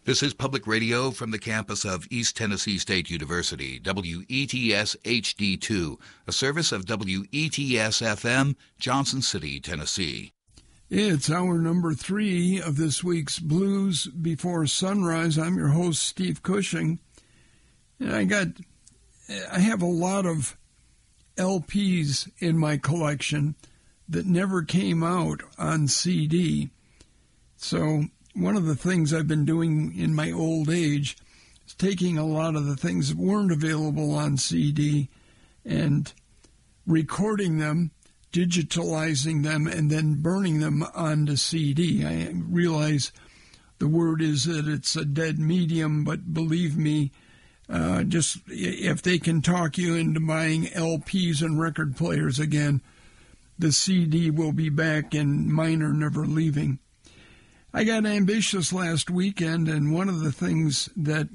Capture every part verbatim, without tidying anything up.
This is Public Radio from the campus of East Tennessee State University, W E T S H D two, a service of W E T S F M, Johnson City, Tennessee. It's hour number three of this week's Blues Before Sunrise. I'm your host, Steve Cushing. And I got, I have a lot of L Ps in my collection that never came out on C D. So one of the things I've been doing in my old age is taking a lot of the things that weren't available on C D and recording them, digitalizing them, and then burning them onto C D. I realize the word is that it's a dead medium, but believe me, uh, just if they can talk you into buying L Ps and record players again, the C D will be back and mine are never leaving. I got ambitious last weekend, and one of the things that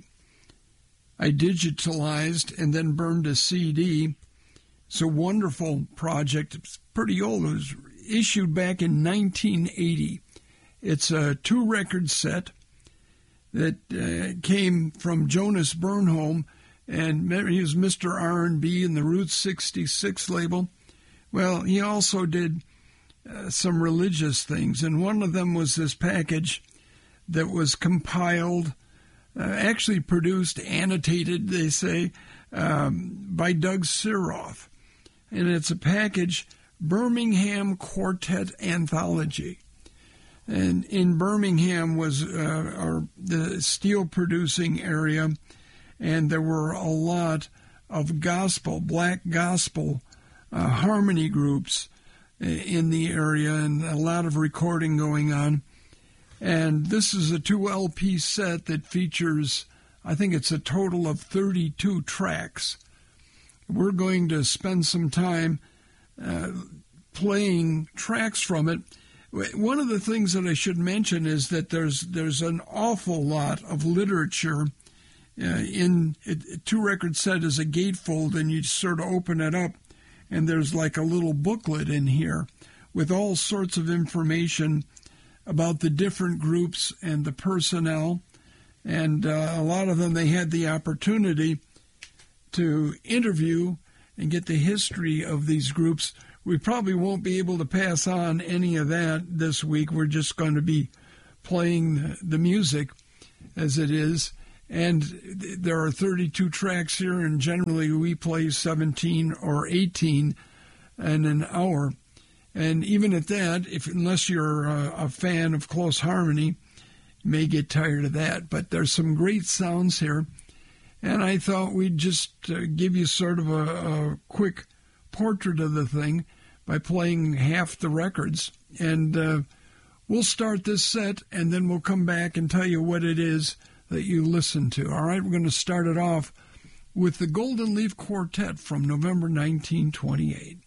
I digitalized and then burned to C D, it's a wonderful project. It's pretty old. It was issued back in nineteen eighty. It's a two-record set that uh, came from Jonas Bernholm, and he was Mister R and B in the Route sixty-six label. Well, he also did Uh, some religious things, and one of them was this package that was compiled, uh, actually produced, annotated, they say, um, by Doug Siroth. And it's a package, Birmingham Quartet Anthology. And in Birmingham was uh, our, the steel-producing area, and there were a lot of gospel, black gospel uh, harmony groups in the area, and a lot of recording going on. And this is a two L P set that features, I think it's a total of thirty-two tracks. We're going to spend some time uh, playing tracks from it. One of the things that I should mention is that there's there's an awful lot of literature uh, in it. Two-record set is a gatefold, and you sort of open it up, and there's like a little booklet in here with all sorts of information about the different groups and the personnel. And uh, a lot of them, they had the opportunity to interview and get the history of these groups. We probably won't be able to pass on any of that this week. We're just going to be playing the music as it is. And there are thirty-two tracks here, and generally we play seventeen or eighteen in an hour. And even at that, if unless you're a, a fan of close harmony, you may get tired of that. But there's some great sounds here. And I thought we'd just uh, give you sort of a, a quick portrait of the thing by playing half the records. And uh, we'll start this set, and then we'll come back and tell you what it is that you listen to. All right, we're going to start it off with the Golden Leaf Quartet from November nineteen twenty-eight.